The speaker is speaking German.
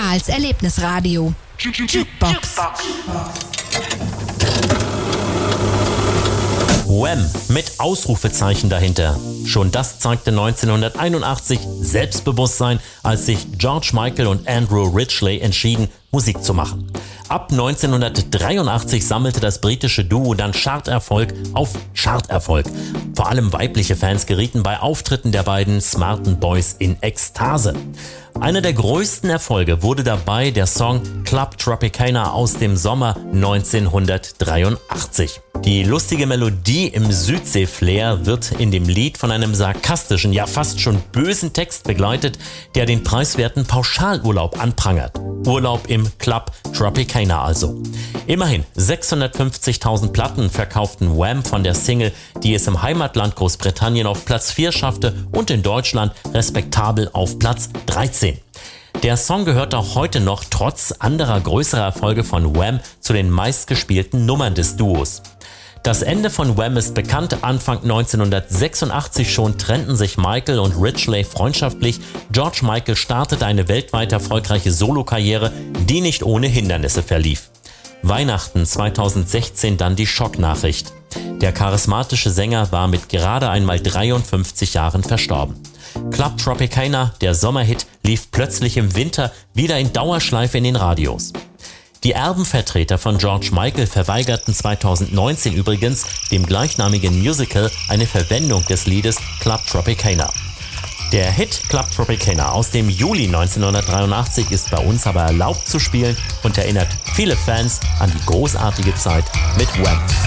als Erlebnisradio. Jukebox. Wham! Mit Ausrufezeichen dahinter. Schon das zeigte 1981 Selbstbewusstsein, als sich George Michael und Andrew Ridgeley entschieden, Musik zu machen. Ab 1983 sammelte das britische Duo dann Charterfolg auf Charterfolg. Vor allem weibliche Fans gerieten bei Auftritten der beiden smarten Boys in Ekstase. Einer der größten Erfolge wurde dabei der Song Club Tropicana aus dem Sommer 1983. Die lustige Melodie im Südsee-Flair wird in dem Lied von einem sarkastischen, ja fast schon bösen Text begleitet, der den preiswerten Pauschalurlaub anprangert. Urlaub im Club Tropicana also. Immerhin 650.000 Platten verkauften Wham von der Single, die es im Heimatland Großbritannien auf Platz 4 schaffte und in Deutschland respektabel auf Platz 13. Der Song gehört auch heute noch trotz anderer größerer Erfolge von Wham zu den meistgespielten Nummern des Duos. Das Ende von Wham ist bekannt. Anfang 1986 schon trennten sich Michael und Ridgeley freundschaftlich. George Michael startete eine weltweit erfolgreiche Solokarriere, die nicht ohne Hindernisse verlief. Weihnachten 2016 dann die Schocknachricht. Der charismatische Sänger war mit gerade einmal 53 Jahren verstorben. Club Tropicana, der Sommerhit, lief plötzlich im Winter wieder in Dauerschleife in den Radios. Die Erbenvertreter von George Michael verweigerten 2019 übrigens dem gleichnamigen Musical eine Verwendung des Liedes Club Tropicana. Der Hit Club Tropicana aus dem Juli 1983 ist bei uns aber erlaubt zu spielen und erinnert viele Fans an die großartige Zeit mit Wham!